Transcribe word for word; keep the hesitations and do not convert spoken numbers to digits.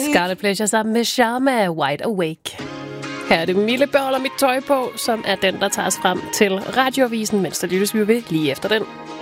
Scarlet Pleasure sammen med Sharma, Wide Awake. Her er det Mille beholder mit tøj på, som er den, der tager os frem til Radioavisen, mens der lyttes vi ved lige efter den.